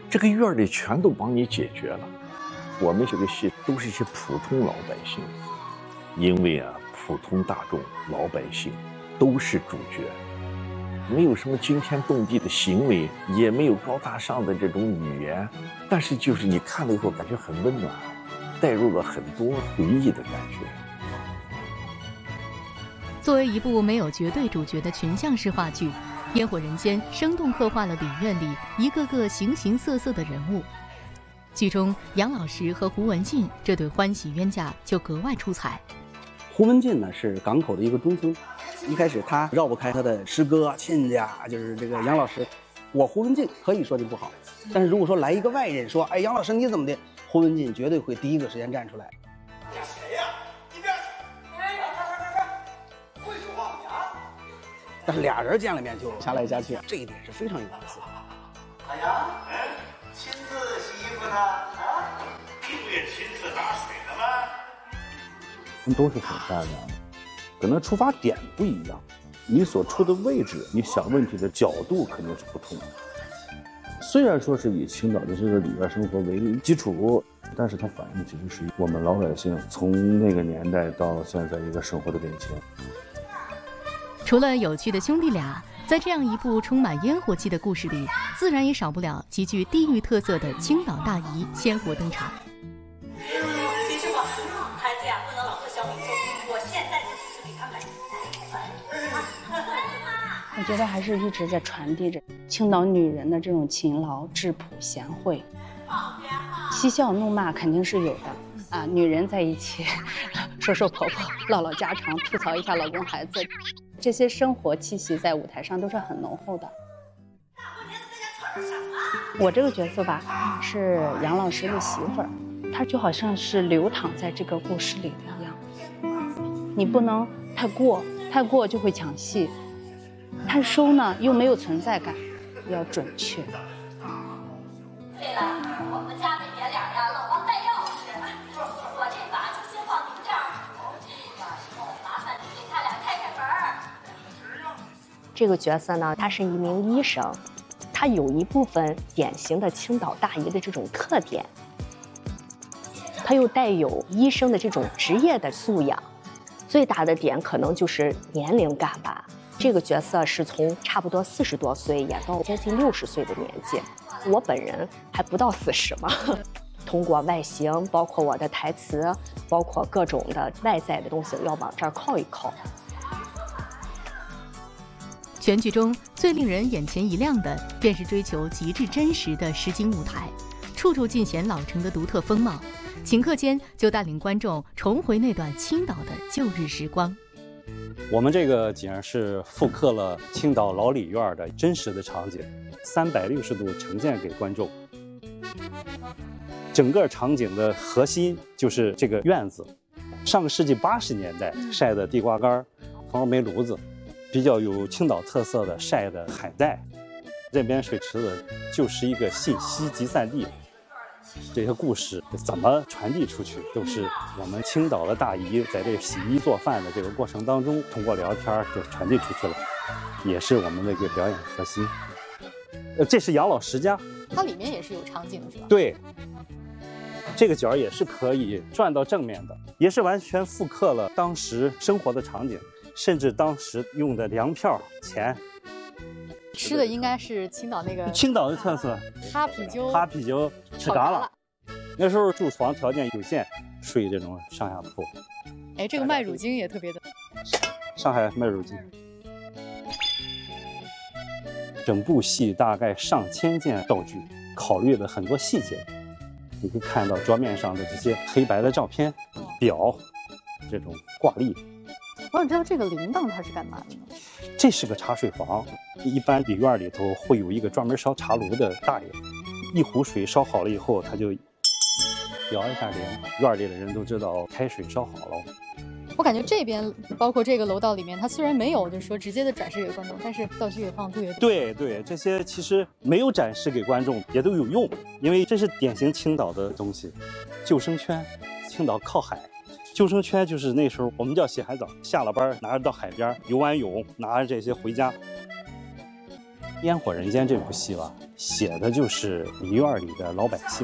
这个院里全都帮你解决了。我们这个戏都是一些普通老百姓，因为啊，普通大众老百姓都是主角，没有什么惊天动地的行为，也没有高大上的这种语言，但是就是你看了以后感觉很温暖，带入了很多回忆的感觉。 作为一部没有绝对主角的群像式话剧，《烟火人间》生动刻画了影院里一个个形形色色的人物。剧中杨老师和胡文进这对欢喜冤家就格外出彩。 胡文进呢是港口的一个中村，一开始他绕不开他的师哥亲家，就是这个杨老师。我胡文进可以说的不好，但是如果说来一个外人说，哎，杨老师你怎么的，胡文进绝对会第一个时间站出来。 谁呀？一边去！会说话吗？ 但是俩人见了面就掐来掐去，这一点是非常有意思的。 大杨，亲自洗衣服呢？啊，你不也亲自打水了吗？ 他们都是很善良的，可能出发点不一样，你所处的位置，你想问题的角度肯定是不同的。虽然说是以青岛的这个里边生活为基础，但是它反映其实是我们老百姓从那个年代到现在一个生活的变迁。 除了有趣的兄弟俩，在这样一部充满烟火气的故事里，自然也少不了极具地域特色的青岛大姨鲜活登场。 听说吧，孩子呀不能老做小米粥，我现在就去给他买奶粉。 我觉得还是一直在传递着青岛女人的这种勤劳、质朴、贤惠。嬉笑怒骂肯定是有的啊，女人在一起说说婆婆、唠唠家常、吐槽一下老公孩子，这些生活气息在舞台上都是很浓厚的。我这个角色吧，是杨老师的媳妇儿，她就好像是流淌在这个故事里的一样。你不能太过，太过就会抢戏，太收呢又没有存在感，要准确。 对了，我们家那爷俩呀，老忘带钥匙，我这把就先放您这儿。这个以后麻烦你给他俩开开门。 这个角色呢，他是一名医生，他有一部分典型的青岛大姨的这种特点，他又带有医生的这种职业的素养。最大的点可能就是年龄感吧。这个角色是从差不多40多岁演到接近60岁的年纪，我本人还不到40嘛。通过外形，包括我的台词，包括各种的外在的东西，要往这儿靠一靠。 全剧中最令人眼前一亮的，便是追求极致真实的实景舞台，处处尽显老城的独特风貌，顷刻间就带领观众重回那段青岛的旧日时光。 我们这个景是复刻了青岛老李院的真实的场景，360度呈现给观众。整个场景的核心就是这个院子，上个世纪80年代晒的地瓜干、黄梅炉子，比较有青岛特色的晒的海带。这边水池子就是一个信息集散地。这些故事怎么传递出去，都是我们青岛的大姨在这洗衣做饭的这个过程当中，通过聊天就传递出去了，也是我们的一个表演核心。这是杨老师家， 它里面也是有场景的，是吧？ 对，这个角也是可以转到正面的，也是完全复刻了当时生活的场景，甚至当时用的粮票、钱。 吃的应该是青岛那个青岛的特色， 哈啤酒、 吃嘎啦。那时候住房条件有限，睡这种上下铺。 哎，这个卖乳精也特别的。 上海卖乳精。整部戏大概上千件道具，考虑了很多细节。你可以看到桌面上的这些黑白的照片、表，这种挂历。 我想知道这个铃铛它是干嘛的呢？ 这是个茶水房，一般里院里头会有一个专门烧茶炉的大爷，一壶水烧好了以后，他就摇一下铃，院里的人都知道开水烧好了。 我感觉这边包括这个楼道里面，它虽然没有就是说直接的展示给观众，但是道具也放特别多。 对，这些其实没有展示给观众也都有用，因为这是典型青岛的东西。救生圈，青岛靠海。救生圈就是那时候我们叫洗海澡，下了班拿着到海边游完泳，拿着这些回家。 烟火人间》这部戏吧，写的就是梨园里的老百姓。